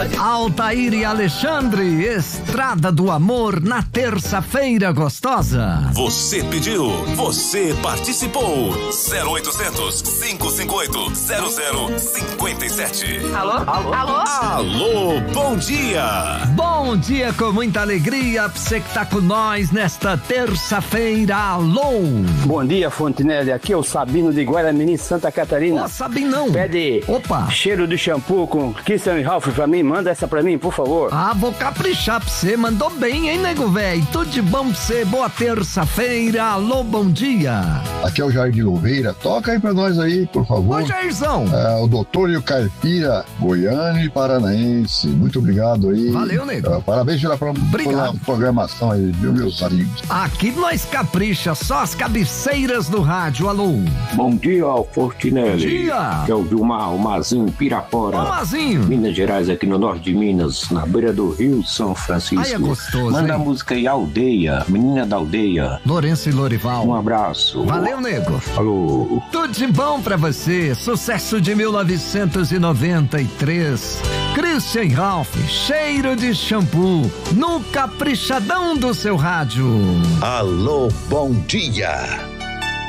pode. Altair e Alexandre, Estrada do Amor na terça-feira gostosa. Você pediu, você participou. 0800 558 0057. Alô? Alô, bom dia. Bom dia com muita alegria pra você que tá com nós nesta terça-feira. Alô. Bom dia, Fontinelli. Aqui é o Sabino de Guaramirim, Santa Catarina. Ó, Sabinão. Pede Opa. cheiro de shampoo com Christian Ralph pra mim. Manda essa pra mim, por favor. Ah, vou caprichar pra você. Mandou bem, hein, nego velho? Tudo de bom pra você. Boa terça-feira. Alô, bom dia. Aqui é o Jair de Louveira. Toca aí pra nós aí, por favor. Ô, Jairzão. O doutor e o Caipira, goiano e paranaense. Muito obrigado aí. Valeu, nego. Parabéns pela programação aí, viu, meus amigos? Aqui nós capricha, só as cabeceiras do rádio. Alô. Bom dia, Fortinelli. Bom dia. Que é o Vilmar, o Mazinho, Pirapora. Ô, Mazinho. Minas Gerais, aqui no norte de Minas, na beira do Rio São Francisco. Ai, é gostoso, Manda hein? a música aí, Aldeia, Menina da Aldeia. Lourenço e Lorival. Um abraço. Valeu, nego. Falou. Tudo de bom pra você. Sucesso de 1993. Christian Ralph, cheiro de shampoo, no caprichadão do seu rádio. Alô, bom dia.